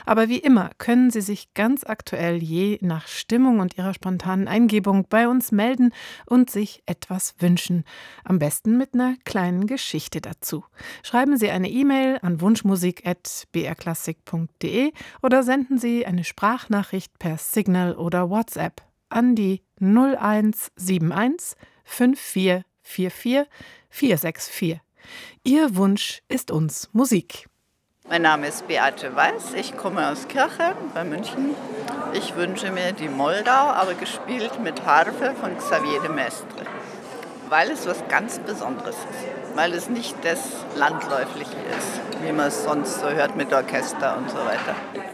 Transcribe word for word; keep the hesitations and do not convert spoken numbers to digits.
Aber wie immer können Sie sich ganz aktuell je nach Stimmung und Ihrer spontanen Eingebung bei uns melden und sich etwas wünschen. Am besten mit einer kleinen Geschichte dazu. Schreiben Sie eine E-Mail an wunschmusik at b r klassik punkt d e oder senden Sie eine Sprachnachricht per Signal oder WhatsApp an die null eins sieben eins fünf vier vier vier vier sechs vier. Ihr Wunsch ist uns Musik. Mein Name ist Beate Weiß, ich komme aus Kirche bei München. Ich wünsche mir die Moldau, aber gespielt mit Harfe von Xavier de Maistre, weil es was ganz Besonderes ist, weil es nicht das Landläufige ist, wie man es sonst so hört mit Orchester und so weiter.